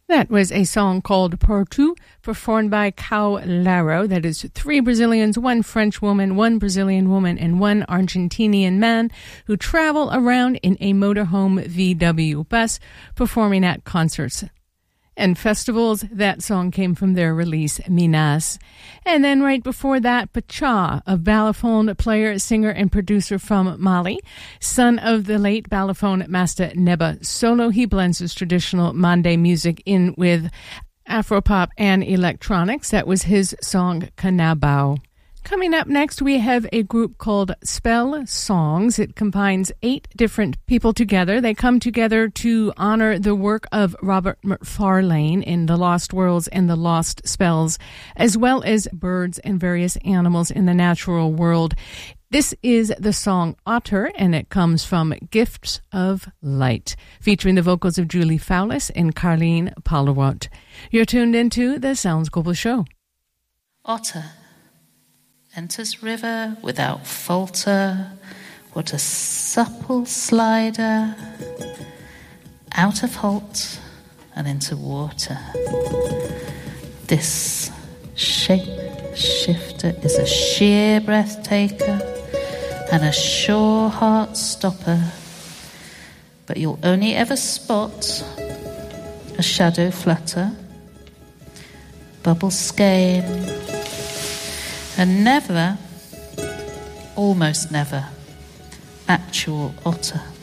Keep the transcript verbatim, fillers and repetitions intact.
That was a song called Portu, performed by Cao Laro. That is three Brazilians, one French woman, one Brazilian woman, and one Argentinian man who travel around in a motorhome V W bus, performing at concerts and festivals. That song came from their release, Minas. And then right before that, Pacha, a balafon player, singer, and producer from Mali, son of the late balafon master Neba Solo. He blends his traditional Mande music in with Afropop and electronics. That was his song, Kanabao. Coming up next, we have a group called Spell Songs. It combines eight different people together. They come together to honor the work of Robert McFarlane in The Lost Worlds and The Lost Spells, as well as birds and various animals in the natural world. This is the song Otter, and it comes from Gifts of Light, featuring the vocals of Julie Fowlis and Carleen Palawat. You're tuned into the Sounds Global Show. Otter enters river without falter. What a supple slider, out of halt and into water. This shape shifter is a sheer breath taker and a sure heart stopper, but you'll only ever spot a shadow flutter, bubble skein, and never, almost never, actual otter.